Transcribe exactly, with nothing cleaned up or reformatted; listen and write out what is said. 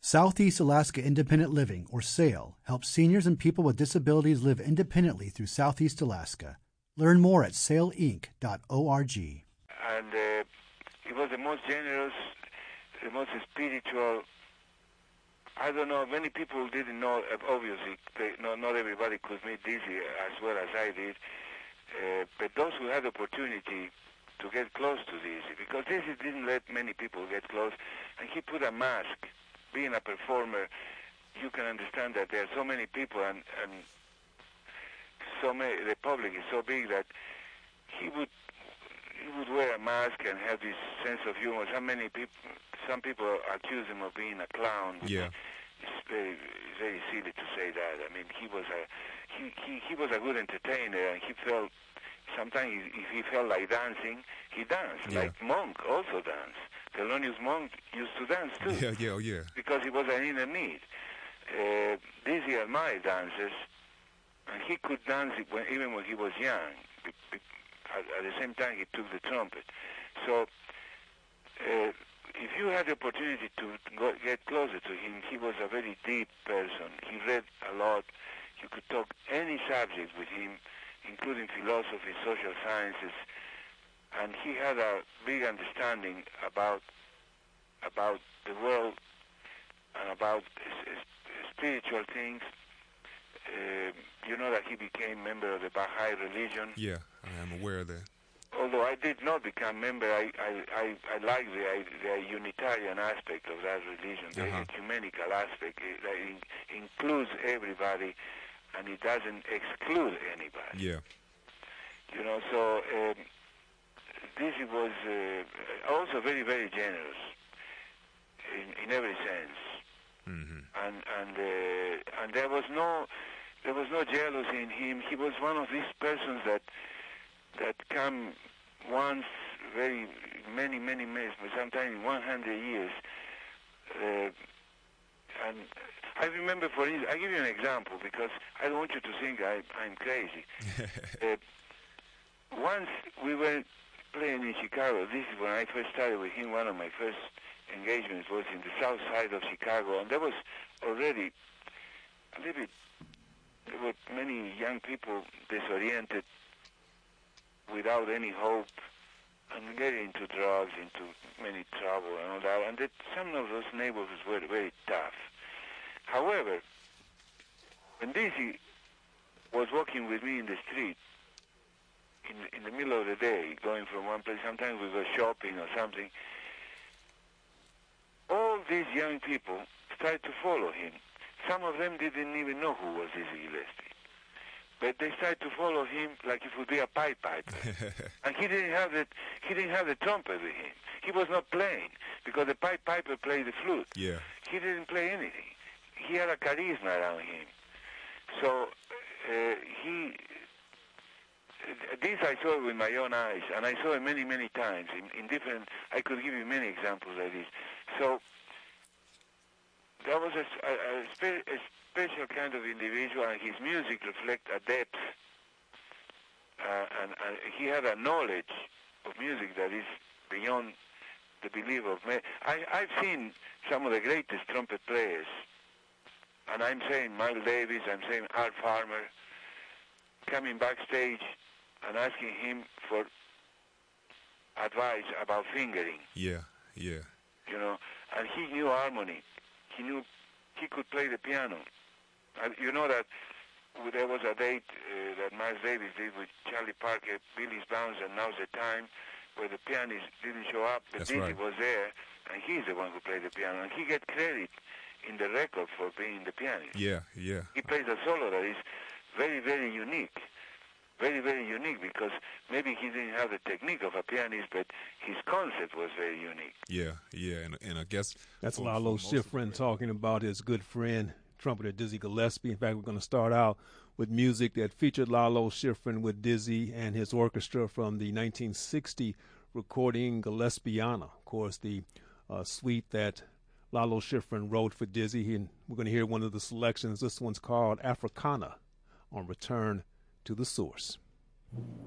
Southeast Alaska Independent Living, or SAIL, helps seniors and people with disabilities live independently through Southeast Alaska. Learn more at sail inc dot org. And uh, he was the most generous, the most spiritual. I don't know, many people didn't know, obviously, they, no, not everybody could meet Dizzy as well as I did, uh, but those who had the opportunity to get close to Dizzy, because Dizzy didn't let many people get close, and he put a mask. Being a performer, you can understand that there are so many people, and, and so many, the public is so big that he would he would wear a mask and have this sense of humor. So many people, some people accuse him of being a clown. Yeah. It's very, very silly to say that. I mean, he was a he, he, he was a good entertainer, and he felt sometimes if he felt like dancing, he danced. Yeah. Like Monk also danced. Thelonious Monk used to dance too. Yeah, yeah, oh, yeah. Because it was an inner need. Uh, Dizzy admired dancers, and he could dance it when, even when he was young. Be, be, at, at the same time, he took the trumpet. So, uh, if you had the opportunity to go, get closer to him, he was a very deep person. He read a lot. You could talk any subject with him, including philosophy, social sciences, and he had a big understanding about about the world and about s- s- spiritual things. Uh, you know that he became member of the Baha'i religion. Yeah, I am aware of that. Although I did not become member, I I, I, I like the, the Unitarian aspect of that religion, the Uh-huh. ecumenical aspect. It, that in, includes everybody, and it doesn't exclude anybody. Yeah. You know, so um, this was uh, also very, very generous in, in every sense, Mm-hmm. and and uh, and there was no there was no jealousy in him. He was one of these persons that that come once, very many, many, many, sometimes in one hundred years. Uh, and I remember, for instance, I give you an example because I don't want you to think I, I'm crazy. uh, once we were playing in Chicago. This is when I first started with him. One of my first engagements was in the south side of Chicago, and there was already a little bit, there were many young people disoriented, without any hope, and getting into drugs, into many trouble and all that, and that some of those neighborhoods were very tough. However, when Dizzy was walking with me in the street, in, in the middle of the day, going from one place, sometimes we were shopping or something, all these young people started to follow him. Some of them didn't even know who was Dizzy Gillespie. But they started to follow him like it would be a pipe piper. And he didn't have the he didn't have the trumpet with him. He was not playing because the pipe piper played the flute. Yeah. He didn't play anything. He had a charisma around him. So uh, he this I saw with my own eyes, and I saw it many, many times in, in different. I could give you many examples like this. So that was a, a, a, spe- a special kind of individual, and his music reflects a depth, uh, and, and he had a knowledge of music that is beyond the belief of me. I, I've seen some of the greatest trumpet players, and I'm saying Miles Davis, I'm saying Art Farmer, coming backstage and asking him for advice about fingering. Yeah, yeah. You know, and he knew harmony. He knew he could play the piano. And you know that there was a date uh, that Miles Davis did with Charlie Parker, Billy's Bounce, and Now's the Time, where the pianist didn't show up, but That's Dizzy right. was there, and he's the one who played the piano. And he gets credit in the record for being the pianist. Yeah, yeah. He plays a solo that is very, very unique. Very, very unique, because maybe he didn't have the technique of a pianist, but his concept was very unique. Yeah, yeah, and and I guess that's for- Lalo for most of Schifrin it- talking about his good friend, trumpeter Dizzy Gillespie. In fact, we're going to start out with music that featured Lalo Schifrin with Dizzy and his orchestra from the nineteen sixty recording Gillespiana. Of course, the uh, suite that Lalo Schifrin wrote for Dizzy, and we're going to hear one of the selections. This one's called Africana on Return to the Source.